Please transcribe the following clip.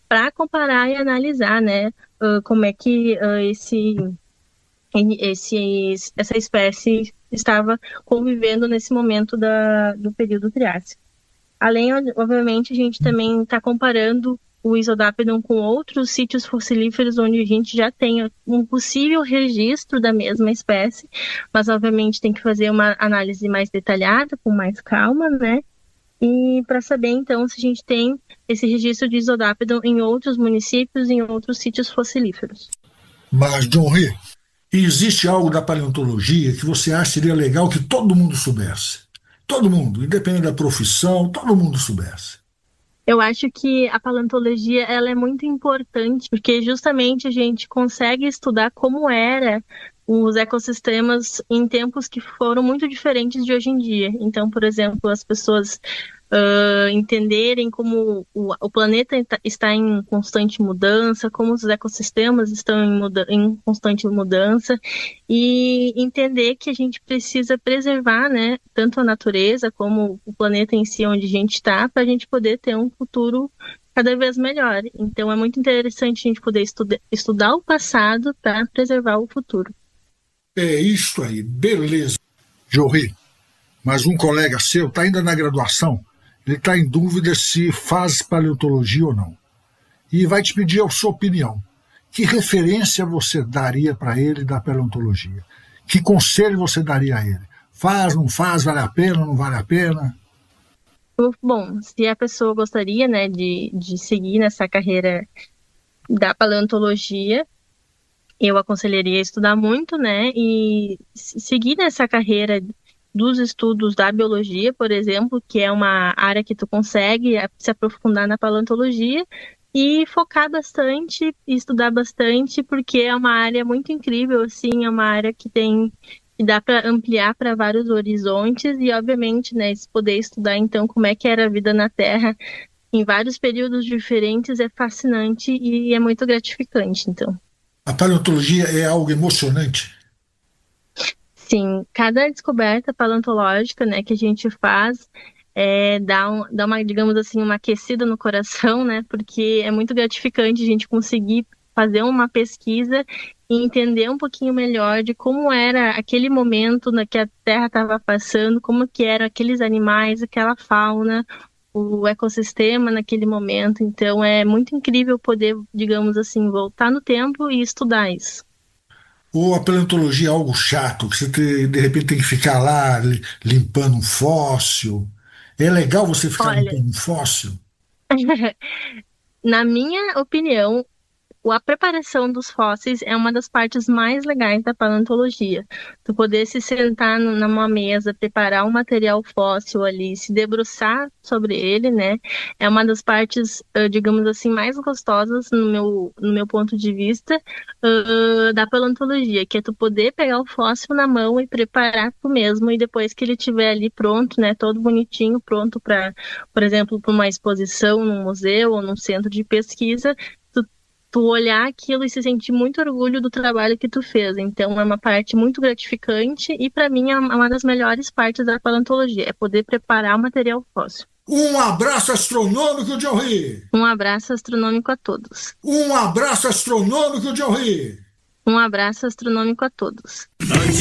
para comparar e analisar, né, como é que essa espécie estava convivendo nesse momento do período Triássico. Além, obviamente, a gente também está comparando o Isodapedon com outros sítios fossilíferos onde a gente já tem um possível registro da mesma espécie, mas obviamente tem que fazer uma análise mais detalhada, com mais calma, né? E para saber então se a gente tem esse registro de Isodapedon em outros municípios, em outros sítios fossilíferos. Mas, John Rhee, existe algo da paleontologia que você acha que seria legal que todo mundo soubesse? Todo mundo, independente da profissão, todo mundo soubesse. Eu acho que a paleontologia ela é muito importante porque justamente a gente consegue estudar como era os ecossistemas em tempos que foram muito diferentes de hoje em dia. Então, por exemplo, as pessoas entenderem como o planeta está em constante mudança, como os ecossistemas estão em constante mudança, e entender que a gente precisa preservar, né, tanto a natureza como o planeta em si onde a gente está, para a gente poder ter um futuro cada vez melhor. Então é muito interessante a gente poder estudar o passado para preservar o futuro. É isso aí, beleza. John Rhee, mas um colega seu está ainda na graduação, ele está em dúvida se faz paleontologia ou não. E vai te pedir a sua opinião. Que referência você daria para ele da paleontologia? Que conselho você daria a ele? Faz, não faz, vale a pena, não vale a pena? Bom, se a pessoa gostaria, né, de seguir nessa carreira da paleontologia, eu aconselharia estudar muito, né, e seguir nessa carreira dos estudos da biologia, por exemplo, que é uma área que tu consegue se aprofundar na paleontologia e focar bastante e estudar bastante, porque é uma área muito incrível, assim, é uma área que dá para ampliar para vários horizontes e, obviamente, né, poder estudar, então, como é que era a vida na Terra em vários períodos diferentes é fascinante e é muito gratificante, então. A paleontologia é algo emocionante. Sim, cada descoberta paleontológica, né, que a gente faz dá uma, digamos assim, uma aquecida no coração, né, porque é muito gratificante a gente conseguir fazer uma pesquisa e entender um pouquinho melhor de como era aquele momento que a Terra estava passando, como que eram aqueles animais, aquela fauna, o ecossistema naquele momento. Então é muito incrível poder, digamos assim, voltar no tempo e estudar isso. Ou a paleontologia é algo chato, que de repente tem que ficar lá limpando um fóssil. É legal você ficar Olha, limpando um fóssil? na minha opinião, a preparação dos fósseis é uma das partes mais legais da paleontologia. Tu poder se sentar numa mesa, preparar um material fóssil ali, se debruçar sobre ele, né? É uma das partes, digamos assim, mais gostosas no meu ponto de vista, da paleontologia, que é tu poder pegar o fóssil na mão e preparar tu mesmo, e depois que ele estiver ali pronto, né? Todo bonitinho, pronto para, por exemplo, para uma exposição num museu ou num centro de pesquisa, tu olhar aquilo e se sentir muito orgulho do trabalho que tu fez. Então, é uma parte muito gratificante e, para mim, é uma das melhores partes da paleontologia, é poder preparar o material fóssil. Um abraço astronômico, John Rhee! Um abraço astronômico a todos. Um abraço astronômico, John Rhee! Um abraço astronômico a todos.